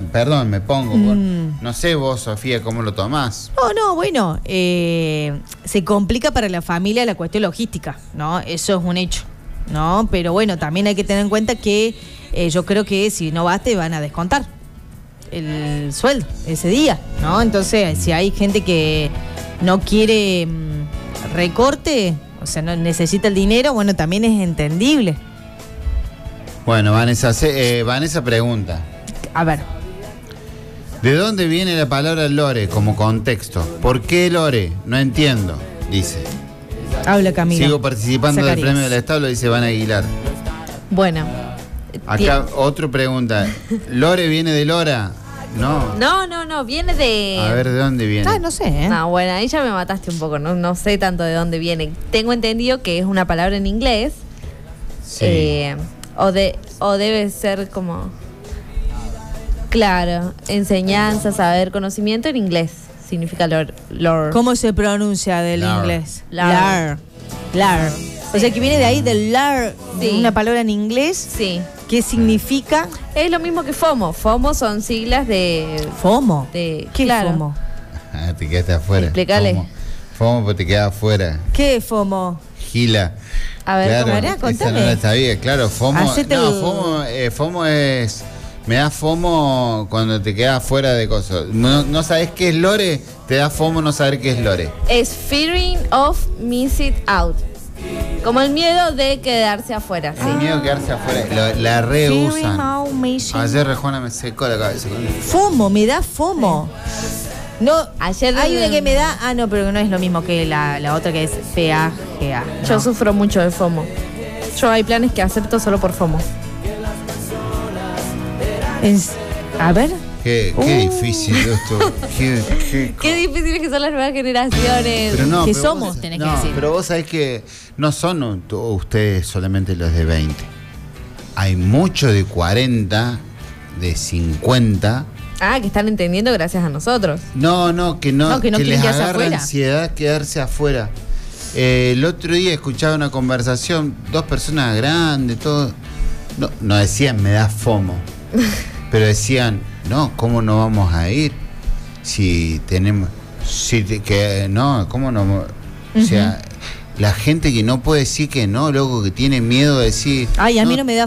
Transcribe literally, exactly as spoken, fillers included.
perdón, me pongo. Mm. Por, no sé vos, Sofía, cómo lo tomás. No, no, bueno, eh, se complica para la familia la cuestión logística, ¿no? Eso es un hecho, ¿no? Pero bueno, también hay que tener en cuenta que eh, yo creo que si no vas te van a descontar el sueldo ese día, ¿no? Entonces, si hay gente que no quiere mmm, recorte, o sea, no necesita el dinero, bueno, también es entendible. Bueno, Vanessa, eh, Vanessa pregunta. A ver. ¿De dónde viene la palabra lore como contexto? ¿Por qué lore? No entiendo, dice. Habla Camila. Sigo participando Zacarías. del premio del Estado, lo dice Van Aguilar. Bueno. Acá otro pregunta. ¿Lore viene de Lora? No. No, no, no, viene de... A ver, ¿de dónde viene? Ah, no sé, ¿eh? No, bueno, ahí ya me mataste un poco, no, no sé tanto de dónde viene. Tengo entendido que es una palabra en inglés. Sí. Eh, o, de, o debe ser como... Claro, enseñanza, saber, conocimiento en inglés. Significa lore. lore. ¿Cómo se pronuncia del Lar. inglés? Lar. Lar. Lar. O sea, que viene de ahí, del lar, Sí. una palabra en inglés. Sí. ¿Qué significa? Es lo mismo que FOMO. FOMO son siglas de... FOMO. de ¿Qué claro. es FOMO? Ah, te quedaste afuera. Explícale. FOMO, FOMO porque te quedas afuera. ¿Qué es FOMO? Gila. A ver, claro, ¿cómo era? esa Contame. no la sabía, claro, FOMO. Hacete No, el- FOMO, eh, FOMO es. Me da FOMO cuando te quedas fuera de cosas. No, no sabes qué es lore, te da FOMO no saber qué es lore. Es fearing of missing out. Como el miedo de quedarse afuera, sí. El miedo a quedarse afuera. Lo- la Fearing reusan. of missing- Ayer Rejuana me secó la cabeza con eso. FOMO, me da FOMO. No, Ayer- hay una que me da. Ah, no, pero no es lo mismo que la, la otra que es F A G A. Yo no. sufro mucho de FOMO. Yo hay planes que acepto solo por FOMO. Es- a ver. Qué, qué Uh. difícil esto. Qué, qué Qué difíciles que son las nuevas generaciones. Pero no, que pero somos, vos- tenés que no, decir. pero vos sabés que no son u- tú- ustedes solamente los de veinte. Hay muchos de cuarenta, de cincuenta. Ah, que están entendiendo gracias a nosotros. No, no, que no, No, que no les quieren quedarse agarra afuera. ansiedad quedarse afuera. Eh, el otro día escuchaba una conversación, dos personas grandes, todo. No, no decían me da FOMO, pero decían, no, ¿cómo no vamos a ir? Si tenemos, si te- que no, ¿cómo no? O sea, la gente que no puede decir que no, loco, que tiene miedo de decir. Ay, a mí no me da